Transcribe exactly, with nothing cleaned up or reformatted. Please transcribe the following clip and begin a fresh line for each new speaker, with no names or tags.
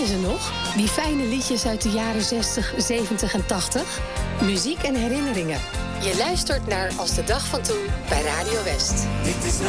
ze nog? Die fijne liedjes uit de jaren zestig, zeventig en tachtig? Muziek en herinneringen. Je luistert naar Als de dag van toen bij Radio West.
Dit is